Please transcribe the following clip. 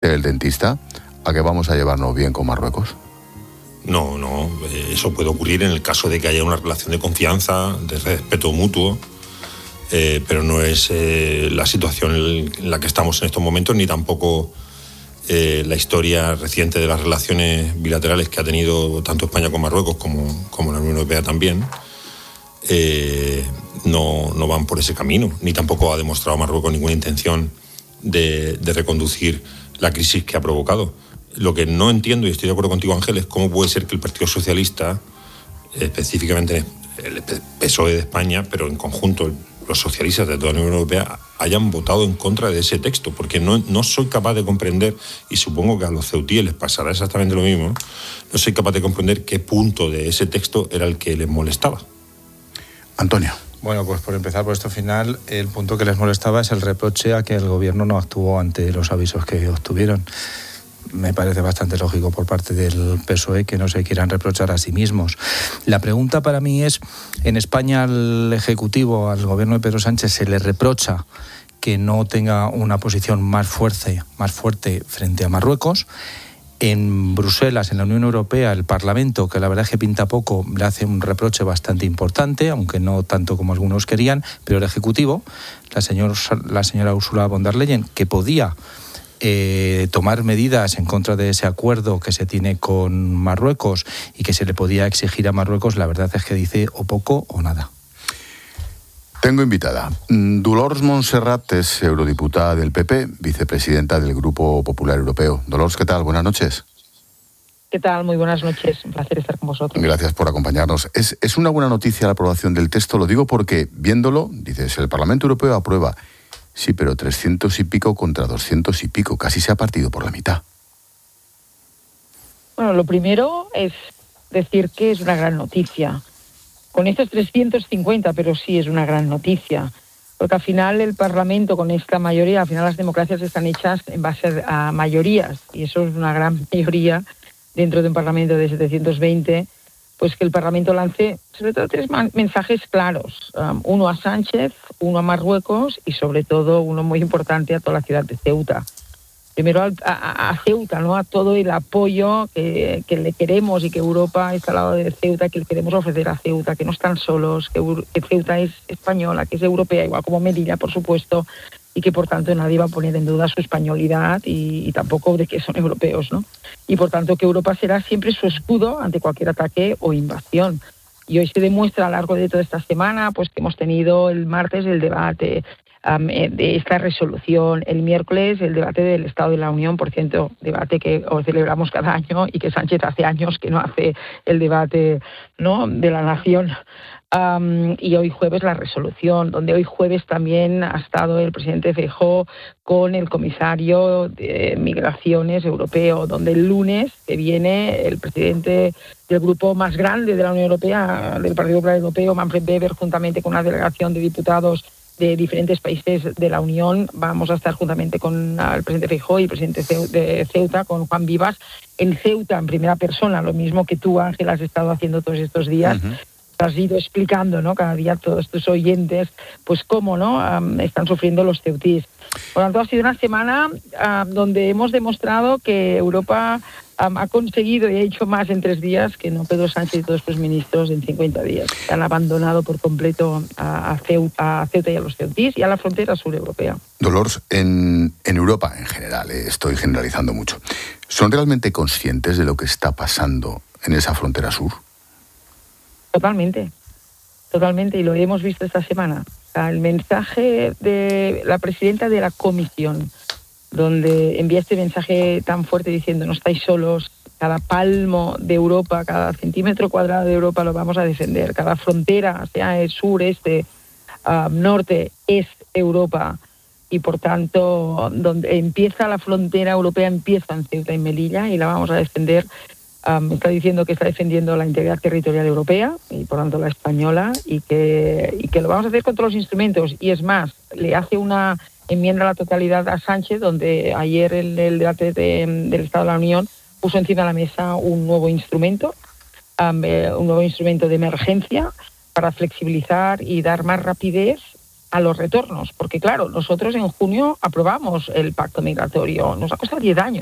el dentista, ¿a qué vamos a llevarnos bien con Marruecos? No, eso puede ocurrir en el caso de que haya una relación de confianza, de respeto mutuo, pero no es la situación en la que estamos en estos momentos, ni tampoco la historia reciente de las relaciones bilaterales que ha tenido tanto España con Marruecos como la Unión Europea también. No van por ese camino, ni tampoco ha demostrado Marruecos ninguna intención de reconducir la crisis que ha provocado. Lo que no entiendo, y estoy de acuerdo contigo, Ángel, es cómo puede ser que el Partido Socialista, específicamente el PSOE de España, pero en conjunto los socialistas de toda la Unión Europea, hayan votado en contra de ese texto, porque no soy capaz de comprender, y supongo que a los ceutíes les pasará exactamente lo mismo, no soy capaz de comprender qué punto de ese texto era el que les molestaba. Antonio. Bueno, pues por empezar por esto final, el punto que les molestaba es el reproche a que el gobierno no actuó ante los avisos que obtuvieron. Me parece bastante lógico por parte del PSOE que no se quieran reprochar a sí mismos. La pregunta para mí es, en España al Ejecutivo, al gobierno de Pedro Sánchez, se le reprocha que no tenga una posición más fuerte frente a Marruecos. En Bruselas, en la Unión Europea, el Parlamento, que la verdad es que pinta poco, le hace un reproche bastante importante, aunque no tanto como algunos querían, pero el Ejecutivo, la señora Ursula von der Leyen, que podía tomar medidas en contra de ese acuerdo que se tiene con Marruecos y que se le podía exigir a Marruecos, la verdad es que dice o poco o nada. Tengo invitada. Dolors Montserrat es eurodiputada del PP, vicepresidenta del Grupo Popular Europeo. Dolors, ¿qué tal? Buenas noches. ¿Qué tal? Muy buenas noches. Un placer estar con vosotros. Gracias por acompañarnos. Es una buena noticia la aprobación del texto. Lo digo porque, viéndolo, dices, el Parlamento Europeo aprueba. Sí, pero 300 y pico contra 200 y pico. Casi se ha partido por la mitad. Bueno, lo primero es decir que es una gran noticia. Con estos 350, pero sí es una gran noticia. Porque al final el Parlamento, con esta mayoría, al final las democracias están hechas en base a mayorías. Y eso es una gran mayoría dentro de un Parlamento de 720, pues que el Parlamento lance sobre todo tres mensajes claros. Uno a Sánchez, uno a Marruecos y sobre todo uno muy importante a toda la ciudad de Ceuta. Primero a Ceuta, ¿no? A todo el apoyo que le queremos y que Europa está al lado de Ceuta, que le queremos ofrecer a Ceuta, que no están solos, que Ceuta es española, que es europea, igual como Melilla, por supuesto, y que por tanto nadie va a poner en duda su españolidad y tampoco de que son europeos, ¿no? Y por tanto que Europa será siempre su escudo ante cualquier ataque o invasión. Y hoy se demuestra a lo largo de toda esta semana, pues que hemos tenido el martes el debate de esta resolución, el miércoles el debate del Estado de la Unión, por cierto, debate que celebramos cada año y que Sánchez hace años que no hace el debate, ¿no?, de la nación. Y hoy jueves la resolución, donde hoy jueves también ha estado el presidente Feijóo con el comisario de Migraciones europeo, donde el lunes que viene el presidente del grupo más grande de la Unión Europea, del Partido Popular Europeo, Manfred Weber, juntamente con una delegación de diputados de diferentes países de la Unión, vamos a estar juntamente con el presidente Feijóo y el presidente de Ceuta, con Juan Vivas, en Ceuta en primera persona, lo mismo que tú, Ángel, has estado haciendo todos estos días. Uh-huh. Has ido explicando, ¿no?, cada día a todos tus oyentes, pues cómo, ¿no?, están sufriendo los ceutíes. Por lo tanto, ha sido una semana donde hemos demostrado que Europa ha conseguido y ha hecho más en 3 días que no Pedro Sánchez y todos sus ministros en 50 días. Han abandonado por completo a Ceuta y a los ceutíes y a la frontera sur europea. Dolors, en Europa en general, estoy generalizando mucho, ¿son realmente conscientes de lo que está pasando en esa frontera sur? Totalmente, y lo hemos visto esta semana. El mensaje de la presidenta de la Comisión, donde envía este mensaje tan fuerte diciendo no estáis solos, cada palmo de Europa, cada centímetro cuadrado de Europa lo vamos a defender, cada frontera, sea el sur, este, norte, es Europa. Y por tanto, donde empieza la frontera europea, empieza en Ceuta y Melilla y la vamos a defender. Está diciendo que está defendiendo la integridad territorial europea y por tanto la española y que lo vamos a hacer con todos los instrumentos. Y es más, le hace una enmienda a la totalidad a Sánchez, donde ayer el debate del Estado de la Unión puso encima de la mesa un nuevo instrumento de emergencia para flexibilizar y dar más rapidez a los retornos, porque claro, nosotros en junio aprobamos el pacto migratorio, nos ha costado 10 años.